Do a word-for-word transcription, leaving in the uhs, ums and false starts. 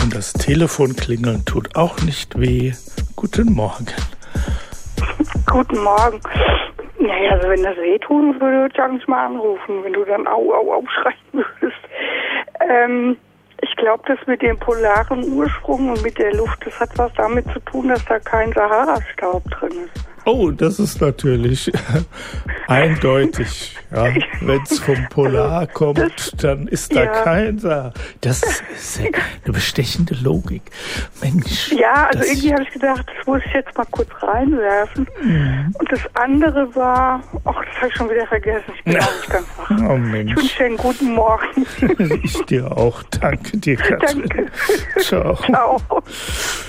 Und das Telefon klingeln tut auch nicht weh. Guten Morgen. Guten Morgen. Naja, also wenn das weh tun würde, würde ich auch nicht mal anrufen, wenn du dann au, au, au schreien würdest. Ähm, ich glaube, das mit dem polaren Ursprung und mit der Luft, das hat was damit zu tun, dass da kein Sahara-Staub drin ist. Oh, das ist natürlich eindeutig. Ja. Wenn es vom Polar kommt, das, dann ist da ja. kein Sahara. Das ist eine bestechende Logik. Mensch. Ja, also irgendwie habe ich gedacht, das muss ich jetzt mal kurz reinwerfen. Mhm. Und das andere war, ach, das habe ich schon wieder vergessen. Ich bin ja. auch nicht ganz wach. Oh Mensch. Ich wünsche dir einen guten Morgen. Ich dir auch. Danke dir, Katrin. Danke. Ciao. Ciao.